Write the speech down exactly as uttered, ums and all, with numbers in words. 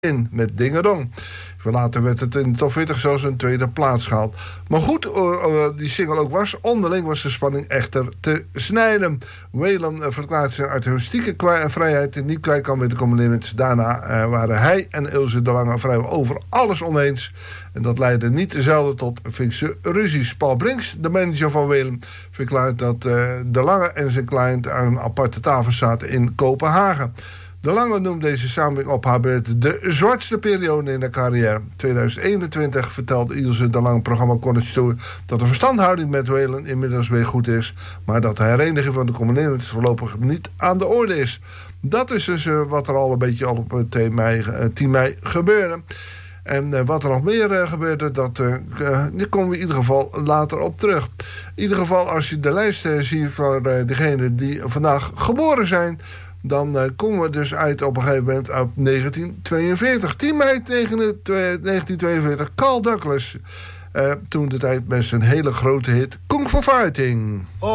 in met Dingedong. Later werd het in de top veertig zelfs een tweede plaats gehaald. Maar goed, uh, uh, die single ook was, onderling was de spanning echter te snijden. Waylon uh, verklaart zijn artistieke kwa- vrijheid en niet kwijt kan met de commitments. Daarna uh, waren hij en Ilse de Lange vrijwel over alles oneens. En dat leidde niet zelden tot fikse ruzies. Paul Brinks, de manager van Waylon, verklaart dat uh, de Lange en zijn cliënt aan een aparte tafel zaten in Kopenhagen. De Lange noemt deze samenwerking op haar beurt de zwartste periode in haar carrière. tweeduizend eenentwintig vertelde Ilse de Lange programma College Tour dat de verstandhouding met Waylon inmiddels weer goed is, maar dat de hereniging van de componenten voorlopig niet aan de orde is. Dat is dus uh, wat er al een beetje al op tien mei gebeurde. En uh, wat er nog meer uh, gebeurde, dat uh, uh, daar komen we in ieder geval later op terug. In ieder geval, als je de lijst uh, ziet van uh, degenen die vandaag geboren zijn, dan uh, komen we dus uit op een gegeven moment op negentien tweeënveertig. tien mei negentien tweeënveertig, Carl Douglas. Uh, toen de tijd met zijn hele grote hit Kung Fu Fighting.